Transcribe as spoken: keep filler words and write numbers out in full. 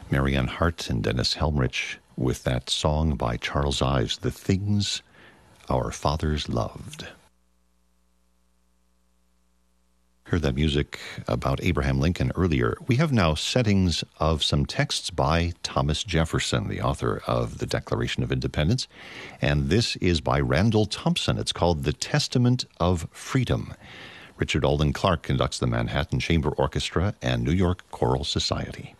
Marianne Hart and Dennis Helmrich with that song by Charles Ives, The Things Our Fathers Loved. Heard that music about Abraham Lincoln earlier. We have now settings of some texts by Thomas Jefferson, the author of the Declaration of Independence. And this is by Randall Thompson. It's called The Testament of Freedom. Richard Alden Clark conducts the Manhattan Chamber Orchestra and New York Choral Society.